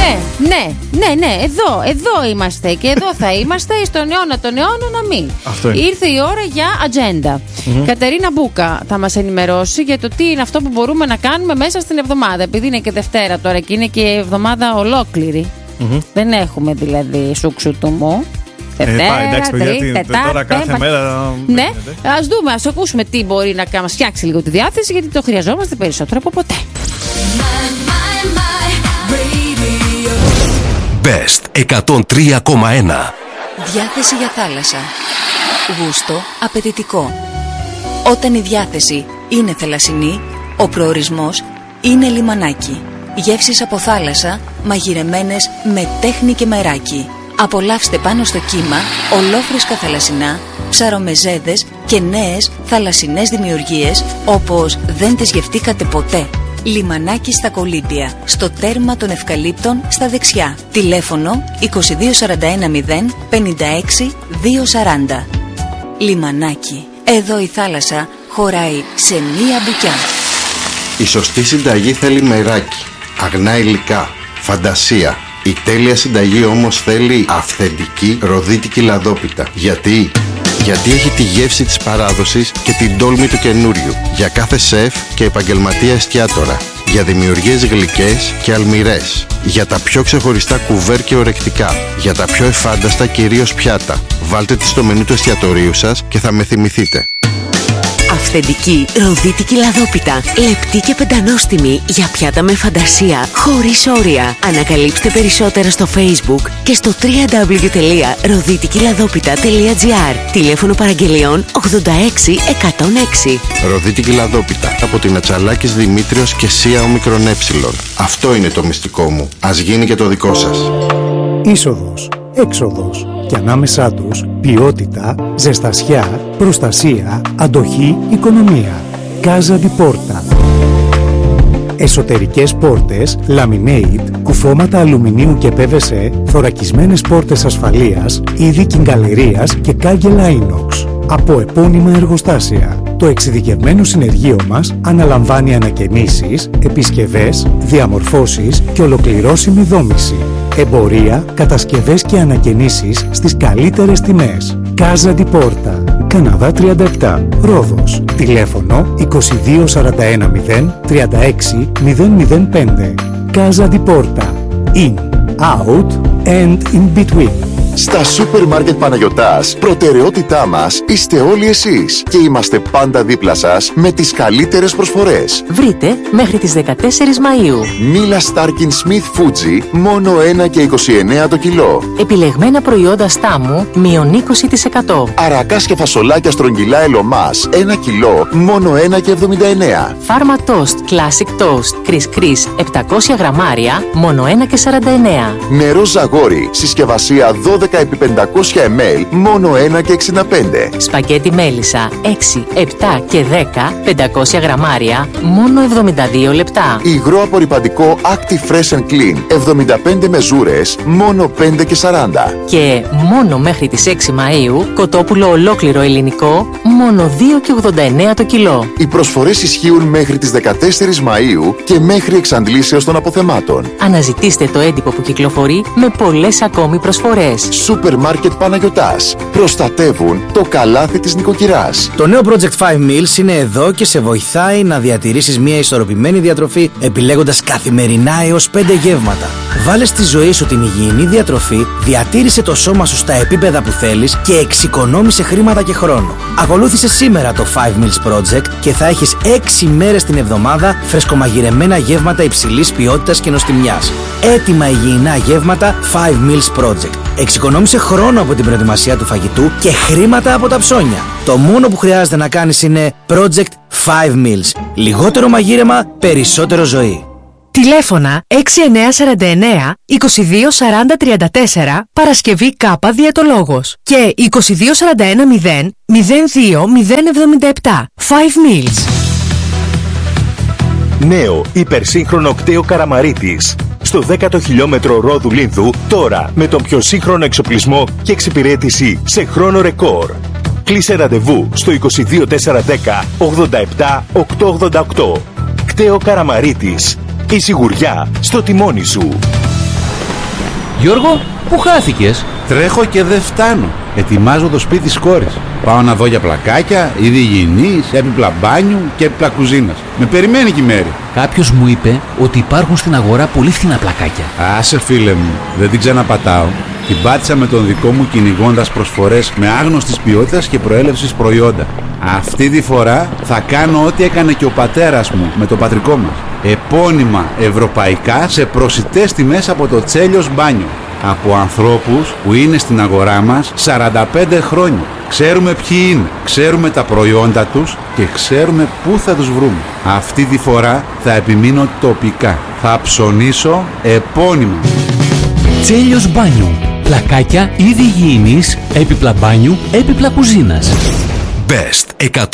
Ναι, εδώ είμαστε και εδώ θα είμαστε στον αιώνα των αιώνων να μην. Ήρθε η ώρα για ατζέντα. Κατερίνα Μπούκα θα μας ενημερώσει για το τι είναι αυτό που μπορούμε να κάνουμε μέσα στην εβδομάδα. Επειδή είναι και Δευτέρα τώρα και είναι και η εβδομάδα ολόκληρη. Δεν έχουμε δηλαδή σούξου του μου. Εντάξει, παιδιά, τώρα κάθε μέρα. Ναι, ας δούμε, ας ακούσουμε τι μπορεί να μας φτιάξει λίγο τη διάθεση, γιατί το χρειαζόμαστε περισσότερο από ποτέ. Best 103,1. Διάθεση για θάλασσα. Γούστο απαιτητικό. Όταν η διάθεση είναι θαλασσινή, ο προορισμός είναι λιμανάκι. Γεύσεις από θάλασσα, μαγειρεμένες με τέχνη και μεράκι. Απολαύστε πάνω στο κύμα ολόφρεσκα θαλασσινά, ψαρομεζέδες και νέες θαλασσινές δημιουργίες όπως δεν τις γευτήκατε ποτέ. Λιμανάκι στα Κολύμπια, στο τέρμα των Ευκαλύπτων στα δεξιά. Τηλέφωνο 2241 056 240. Λιμανάκι. Εδώ η θάλασσα χωράει σε μία μπουκιά. Η σωστή συνταγή θέλει μεράκι, αγνά υλικά, φαντασία. Η τέλεια συνταγή όμως θέλει αυθεντική ροδίτικη λαδόπιτα. Γιατί έχει τη γεύση της παράδοσης και την τόλμη του καινούριου. Για κάθε σεφ και επαγγελματία εστιατόρα. Για δημιουργίες γλυκές και αλμυρές. Για τα πιο ξεχωριστά κουβέρ και ορεκτικά. Για τα πιο εφάνταστα κυρίως πιάτα. Βάλτε τη στο μενού του εστιατορίου σας και θα με θυμηθείτε. Αυθεντική ροδίτικη λαδόπιτα. Λεπτή και πεντανόστιμη για πιάτα με φαντασία, χωρίς όρια. Ανακαλύψτε περισσότερα στο Facebook και στο www.roditikiladopita.gr. Τηλέφωνο παραγγελιών 86106. Ροδίτικη λαδόπιτα. Από την Ατσαλάκης Δημήτριος και Σία Ομικρον Έψιλον. Αυτό είναι το μυστικό μου. Ας γίνει και το δικό σας. Είσοδος, έξοδος και ανάμεσά τους ποιότητα, ζεστασιά, προστασία, αντοχή, οικονομία. Casa di Porta. Εσωτερικές πόρτες, laminate, κουφώματα αλουμινίου και PVC, θωρακισμένες πόρτες ασφαλείας, είδη κιγκαλερίας και κάγκελα inox. Από επώνυμα εργοστάσια. Το εξειδικευμένο συνεργείο μας αναλαμβάνει ανακαινήσεις, επισκευές, διαμορφώσεις και ολοκληρώσιμη δόμηση. Εμπορία, κατασκευές και ανακαινήσεις στις καλύτερες τιμές. Casa di Porta. Καναδά 37. Ρόδος. Τηλέφωνο 2241 036 005. Casa di Porta. In, out and in between. Στα σούπερ μάρκετ Παναγιωτάς, προτεραιότητά μας είστε όλοι εσείς και είμαστε πάντα δίπλα σας με τις καλύτερες προσφορές. Βρείτε μέχρι τις 14 Μαΐου. Μίλα Στάρκιν Σμιθ Φούτζι, μόνο 1 και 29 το κιλό. Επιλεγμένα προϊόντα στάμου, μείον 20%. Αρακάς και φασολάκια στρογγυλά Ελωμάς, 1 κιλό, μόνο 1 και 79. Φάρμα Toast Classic Toast, Kris Kris, 700 γραμμάρια, μόνο 1 και 49. Νερό Ζαγόρι, συσκευασία 12 επί 500 ml, μόνο 1 και 65. Σπαγγέτι μέλισσα 6, 7 και 10, 500 γραμμάρια, μόνο 72 λεπτά. Υγρό απορρυπαντικό Active Fresh and Clean, 75 μεζούρες, μόνο 5 και 40. Και μόνο μέχρι τις 6 Μαΐου, κοτόπουλο ολόκληρο ελληνικό, μόνο 2 και 89 το κιλό. Οι προσφορές ισχύουν μέχρι τις 14 Μαΐου και μέχρι εξαντλήσεως των αποθεμάτων. Αναζητήστε το έντυπο που κυκλοφορεί με πολλές ακόμη προσφορές. Σούπερ μάρκετ Παναγιωτάς. Προστατεύουν το καλάθι της νοικοκυράς. Το νέο Project 5 Meals είναι εδώ και σε βοηθάει να διατηρήσεις μια ισορροπημένη διατροφή επιλέγοντας καθημερινά έως 5 γεύματα. Βάλε στη ζωή σου την υγιεινή διατροφή, διατήρησε το σώμα σου στα επίπεδα που θέλεις και εξοικονόμησε χρήματα και χρόνο. Ακολούθησε σήμερα το 5 Meals Project και θα έχεις 6 μέρες την εβδομάδα φρεσκομαγειρεμένα γεύματα υψηλής ποιότητας και νοστιμιάς. Έτοιμα υγιεινά γεύματα 5 Meals Project. Εξοικονόμησε χρόνο από την προετοιμασία του φαγητού και χρήματα από τα ψώνια. Το μόνο που χρειάζεται να κάνεις είναι Project 5 Meals. Λιγότερο μαγείρεμα, περισσότερο ζωή. Τηλέφωνα 6949 2240 34 Παρασκευή Κάπα Διαιτολόγος και 2241 0 02 077 5 Meals. Νέο υπερσύγχρονο κτέο Καραμαρίτης. Στο 10ο χιλιόμετρο Ρόδου Λίνθου, τώρα με τον πιο σύγχρονο εξοπλισμό και εξυπηρέτηση σε χρόνο ρεκόρ. Κλείσε ραντεβού στο 22410 87 888. Κτέο Καραμαρίτης. Η σιγουριά στο τιμόνι σου. Γιώργο, πού χάθηκες? Τρέχω και δεν φτάνω. Ετοιμάζω το σπίτι της κόρης. Πάω να δω για πλακάκια, είδη υγιεινής, έπιπλα μπάνιου και έπιπλα κουζίνας. Με περιμένει και η Μέρη. Κάποιος μου είπε ότι υπάρχουν στην αγορά πολύ φθηνά πλακάκια. Άσε φίλε μου, δεν την ξαναπατάω. Την πάτησα με τον δικό μου κυνηγώντας προσφορές με άγνωστης ποιότητας και προέλευσης προϊόντα. Αυτή τη φορά θα κάνω ό,τι έκανε και ο πατέρας μου με το πατρικό μας. Επώνυμα ευρωπαϊκά σε προσιτές τιμές από το Τσέλιος Μπάνιο. Από ανθρώπους που είναι στην αγορά μας 45 χρόνια. Ξέρουμε ποιοι είναι, ξέρουμε τα προϊόντα τους και ξέρουμε πού θα τους βρούμε. Αυτή τη φορά θα επιμείνω τοπικά. Θα ψωνίσω επώνυμα. Τσέλιος Μπάνιο. Πλακάκια, είδη υγιεινής, έπιπλα μπάνιου, έπιπλα κουζίνας. Best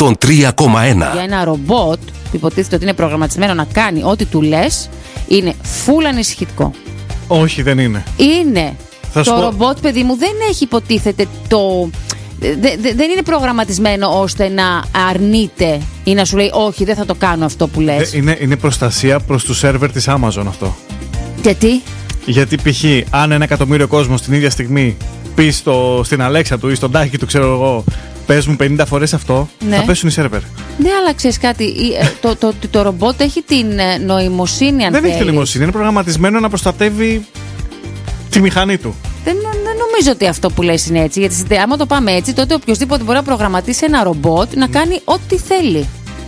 103,1. Για ένα ρομπότ που υποτίθεται ότι είναι προγραμματισμένο να κάνει ό,τι του λες, είναι full ανησυχητικό. Όχι, δεν είναι. Είναι. Το ρομπότ, παιδί μου, δεν έχει υποτίθεται το... δεν είναι προγραμματισμένο ώστε να αρνείται ή να σου λέει όχι, δεν θα το κάνω αυτό που λες. Είναι προστασία προς του σερβερ της Amazon αυτό. Γιατί? Γιατί π.χ. αν 1 εκατομμύριο κόσμος την ίδια στιγμή πει στην Αλέξα του ή στον τάκι του, ξέρω εγώ, πες μου 50 φορές αυτό, ναι, θα πέσουν οι σερβερ. Ναι, αλλά ξέρεις κάτι, το ρομπότ έχει την νοημοσύνη, αν δεν έχει την νοημοσύνη, είναι προγραμματισμένο να προστατεύει τη μηχανή του. Δεν νομίζω ότι αυτό που λες είναι έτσι. Γιατί άμα το πάμε έτσι, τότε οποιοδήποτε μπορεί να προγραμματίσει ένα ρομπότ να κάνει ό,τι θέλει.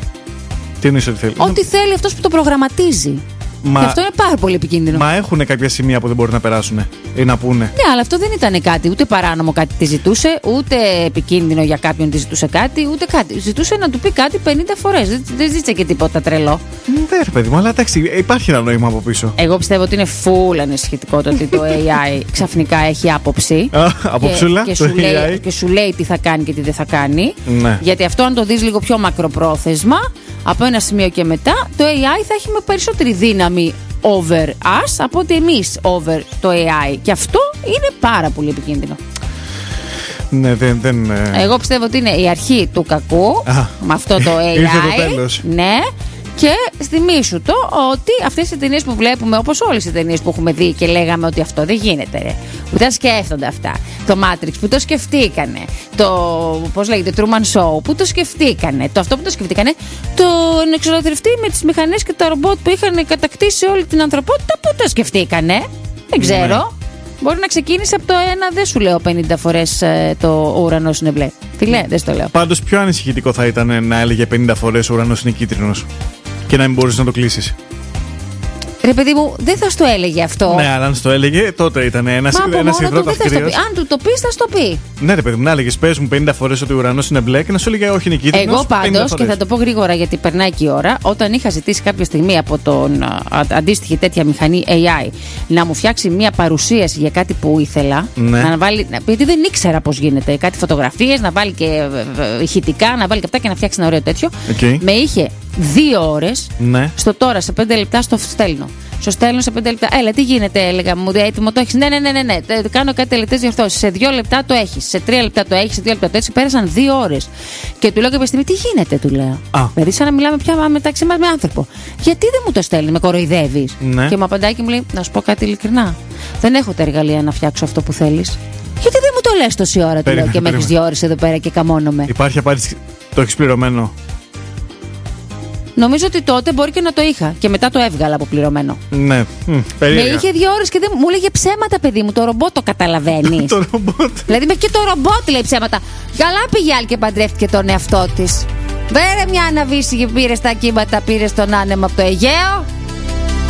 Τι εννοείς ό,τι θέλει? Ό,τι θέλει αυτός που το προγραμματίζει. Και αυτό είναι πάρα πολύ επικίνδυνο. Μα έχουν κάποια σημεία που δεν μπορεί να περάσουν ή να πούνε. Ναι, αλλά αυτό δεν ήταν κάτι. Ούτε παράνομο κάτι τη ζητούσε, ούτε επικίνδυνο για κάποιον τη ζητούσε κάτι, ούτε κάτι. Ζητούσε να του πει κάτι 50 φορές. Δεν ζήτησε και τίποτα τρελό. Ναι, ρε παιδί μου, αλλά εντάξει, υπάρχει ένα νόημα από πίσω. Εγώ πιστεύω ότι είναι full ανησυχητικό το ότι το AI ξαφνικά έχει άποψη. Αποψούλα, και σου λέει τι θα κάνει και τι δεν θα κάνει. Ναι. Γιατί αυτό, αν το δεις λίγο πιο μακροπρόθεσμα, από ένα σημείο και μετά, το AI θα έχει με περισσότερη δύναμη over us από ότι εμείς over το AI. Και αυτό είναι πάρα πολύ επικίνδυνο. Ναι, δεν. Εγώ πιστεύω ότι είναι η αρχή του κακού με αυτό το AI. Ήρθε το τέλος. Ναι. Και θυμήσου το ότι αυτές οι ταινίες που βλέπουμε, όπως όλες οι ταινίες που έχουμε δει και λέγαμε ότι αυτό δεν γίνεται, ρε, που τα σκέφτονται αυτά. Το Matrix που το σκεφτήκανε. Το, πώς λέγεται, Truman Show που το σκεφτήκανε. Το αυτό που το σκεφτήκανε. Τον εξολοθρευτή με τις μηχανές και τα ρομπότ που είχαν κατακτήσει όλη την ανθρωπότητα, που το σκεφτήκανε. Δεν ξέρω. Ναι. Μπορεί να ξεκίνησε από το ένα, δεν σου λέω 50 φορές το ουρανός είναι μπλε. Τι λέει, δεν στο λέω. Πάντως πιο ανησυχητικό θα ήταν να έλεγε 50 φορές ο ουρανός είναι κίτρινος και να μην μπορείς να το κλείσεις. Ρε παιδί μου, δεν θα στο έλεγε αυτό. Ναι, αλλά αν στο έλεγε, τότε ήταν ένα υδρότα ευκαιρίας. Αν του το πει, θα στο πει. Ναι, ρε παιδί μου, να έλεγε πες μου 50 φορές ότι ο ουρανός είναι μπλε και να σου έλεγε όχι, είναι κίτρινος. Εγώ πάντως, και θα το πω γρήγορα γιατί περνάει και η ώρα, όταν είχα ζητήσει κάποια στιγμή από τον αντίστοιχη τέτοια μηχανή AI να μου φτιάξει μια παρουσίαση για κάτι που ήθελα. Ναι. Να βάλει, γιατί δεν ήξερα πώς γίνεται. Κάτι φωτογραφίες, να βάλει και ηχητικά, να βάλει και αυτά και να φτιάξει ένα ωραίο τέτοιο. Okay. Με είχε 2 ώρες. Ναι. Στο τώρα, σε 5 λεπτά στο στέλνω. Στο στέλνω σε 5 λεπτά. Έλα, τι γίνεται, έλεγα. Μου έτοιμο το έχεις. Ναι. Κάνω κάτι τελευταίες διορθώσεις. Σε 2 λεπτά το έχεις. Σε 3 λεπτά το έχεις. Σε 2 λεπτά το έχεις. Πέρασαν 2 ώρες. Και του λέω κάποια στιγμή, τι γίνεται, του λέω. Δηλαδή, σαν να μιλάμε πια μεταξύ μας με άνθρωπο. Γιατί δεν μου το στέλνει, με κοροϊδεύεις. Ναι. Και μου απαντάει και μου λέει, να σου πω κάτι ειλικρινά. Δεν έχω τα εργαλεία να φτιάξω αυτό που θέλεις. Γιατί δεν μου το λες τόση ώρα, του λέω. Και με έχεις 2 ώρες εδώ πέρα και καμώνομαι. Υπάρχει απάντηση. Το έχεις πληρωμένο? Νομίζω ότι τότε μπορεί και να το είχα και μετά το έβγαλα από πληρωμένο. Ναι, περίεργα. Με είχε 2 ώρες και μου έλεγε ψέματα, παιδί μου. Το ρομπότ το καταλαβαίνει. Το ρομπότ. Δηλαδή και το ρομπότ λέει ψέματα. Καλά πήγε άλλη και παντρεύτηκε τον εαυτό της. Βέρε μια αναβίση και πήρε στα κύματα, πήρε τον άνεμο από το Αιγαίο.